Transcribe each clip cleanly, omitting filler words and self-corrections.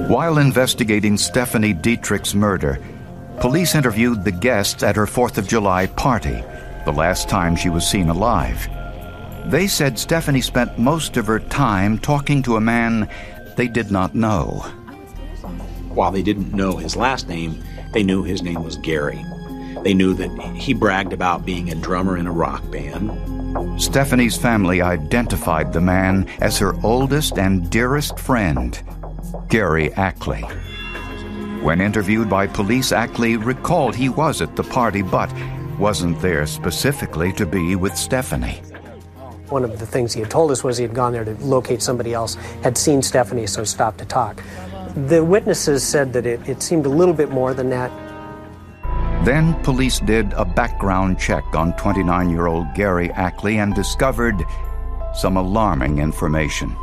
While investigating Stephanie Dietrich's murder, police interviewed the guests at her 4th of July party, the last time she was seen alive. They said Stephanie spent most of her time talking to a man they did not know. While they didn't know his last name, they knew his name was Gary. They knew that he bragged about being a drummer in a rock band. Stephanie's family identified the man as her oldest and dearest friend, Gary Ackley. When interviewed by police, Ackley recalled he was at the party but wasn't there specifically to be with Stephanie. One of the things he had told us was he had gone there to locate somebody else, had seen Stephanie, so stopped to talk. The witnesses said that it seemed a little bit more than that. Then police did a background check on 29-year-old Gary Ackley and discovered some alarming information.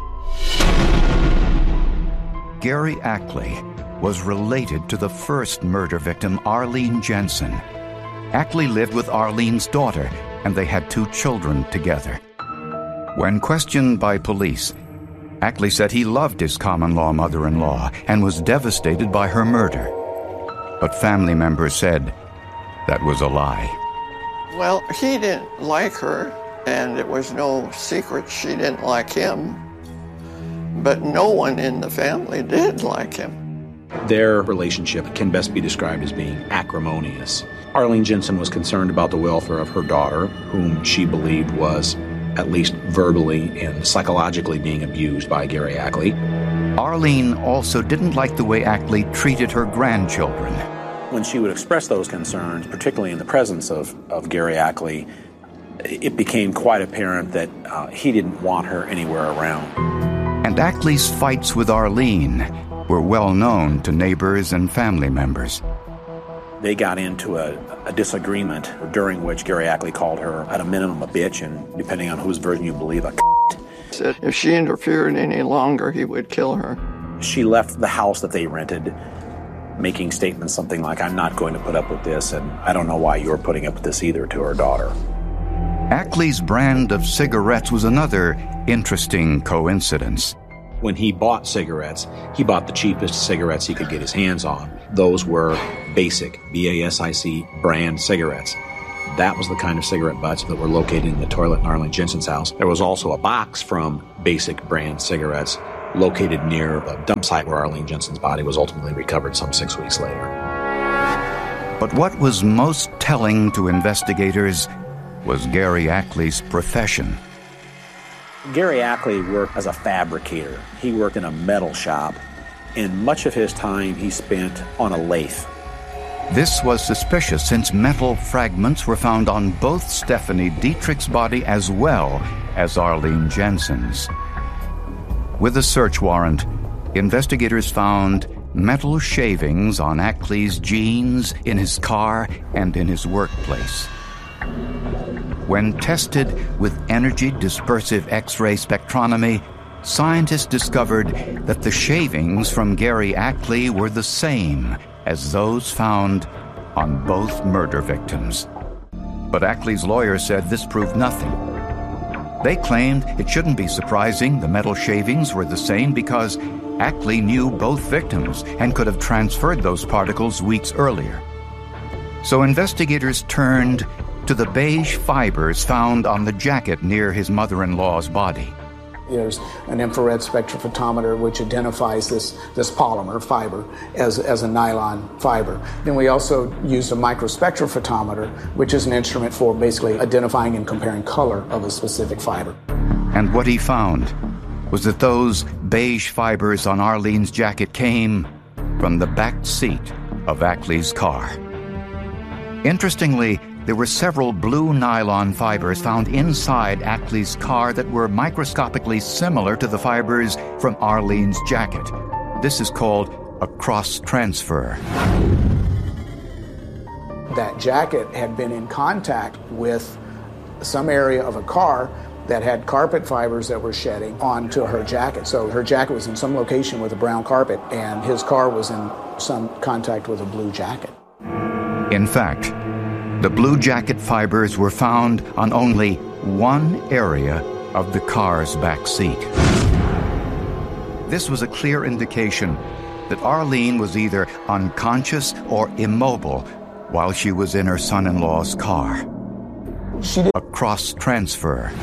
Gary Ackley was related to the first murder victim, Arlene Jensen. Ackley lived with Arlene's daughter, and they had 2 children together. When questioned by police, Ackley said he loved his common-law mother-in-law and was devastated by her murder. But family members said that was a lie. Well, he didn't like her, and it was no secret she didn't like him. But no one in the family did like him. Their relationship can best be described as being acrimonious. Arlene Jensen was concerned about the welfare of her daughter, whom she believed was, at least verbally and psychologically, being abused by Gary Ackley. Arlene also didn't like the way Ackley treated her grandchildren. When she would express those concerns, particularly in the presence of Gary Ackley, it became quite apparent that he didn't want her anywhere around. And Ackley's fights with Arlene were well known to neighbors and family members. They got into a disagreement during which Gary Ackley called her, at a minimum, a bitch, and depending on whose version you believe, a said if she interfered any longer, he would kill her. She left the house that they rented, making statements something like, "I'm not going to put up with this, and I don't know why you're putting up with this either," to her daughter. Ackley's brand of cigarettes was another interesting coincidence. When he bought cigarettes, he bought the cheapest cigarettes he could get his hands on. Those were Basic, B-A-S-I-C, brand cigarettes. That was the kind of cigarette butts that were located in the toilet in Arlene Jensen's house. There was also a box from Basic brand cigarettes located near the dump site where Arlene Jensen's body was ultimately recovered some 6 weeks later. But what was most telling to investigators was Gary Ackley's profession. Gary Ackley worked as a fabricator. He worked in a metal shop, and much of his time he spent on a lathe. This was suspicious since metal fragments were found on both Stephanie Dietrich's body as well as Arlene Jensen's. With a search warrant, investigators found metal shavings on Ackley's jeans, in his car, and in his workplace. When tested with energy dispersive X-ray spectrometry, scientists discovered that the shavings from Gary Ackley were the same as those found on both murder victims. But Ackley's lawyer said this proved nothing. They claimed it shouldn't be surprising the metal shavings were the same because Ackley knew both victims and could have transferred those particles weeks earlier. So investigators turned to the beige fibers found on the jacket near his mother-in-law's body. There's an infrared spectrophotometer which identifies this polymer fiber as a nylon fiber. Then we also used a microspectrophotometer, which is an instrument for basically identifying and comparing color of a specific fiber. And what he found was that those beige fibers on Arlene's jacket came from the back seat of Ackley's car. Interestingly, there were several blue nylon fibers found inside Ackley's car that were microscopically similar to the fibers from Arlene's jacket. This is called a cross-transfer. That jacket had been in contact with some area of a car that had carpet fibers that were shedding onto her jacket. So her jacket was in some location with a brown carpet, and his car was in some contact with a blue jacket. In fact, the blue jacket fibers were found on only one area of the car's back seat. This was a clear indication that Arlene was either unconscious or immobile while she was in her son-in-law's car. She did. A cross-transfer.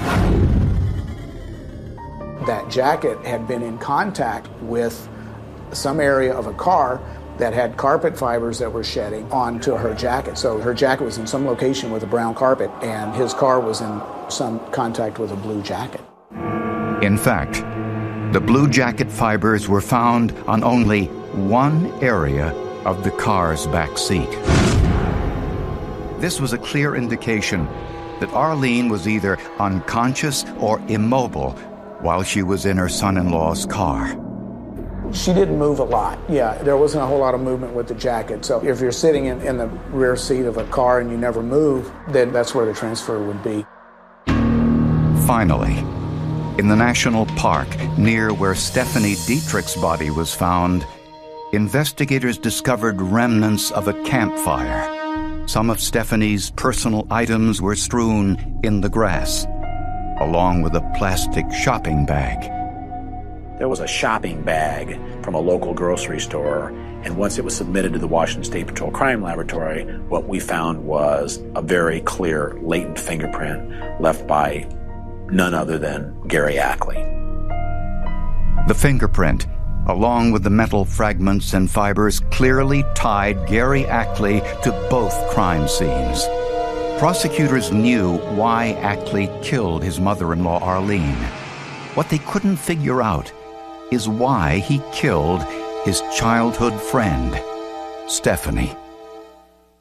That jacket had been in contact with some area of a car that had carpet fibers that were shedding onto her jacket. So her jacket was in some location with a brown carpet, and his car was in some contact with a blue jacket. In fact, the blue jacket fibers were found on only one area of the car's back seat. This was a clear indication that Arlene was either unconscious or immobile while she was in her son-in-law's car. She didn't move a lot. Yeah, there wasn't a whole lot of movement with the jacket. So if you're sitting in the rear seat of a car and you never move, then that's where the transfer would be. Finally, in the national park near where Stephanie Dietrich's body was found, investigators discovered remnants of a campfire. Some of Stephanie's personal items were strewn in the grass, along with a plastic shopping bag. There was a shopping bag from a local grocery store, and once it was submitted to the Washington State Patrol Crime Laboratory, what we found was a very clear, latent fingerprint left by none other than Gary Ackley. The fingerprint, along with the metal fragments and fibers, clearly tied Gary Ackley to both crime scenes. Prosecutors knew why Ackley killed his mother-in-law, Arlene. What they couldn't figure out is why he killed his childhood friend, Stephanie.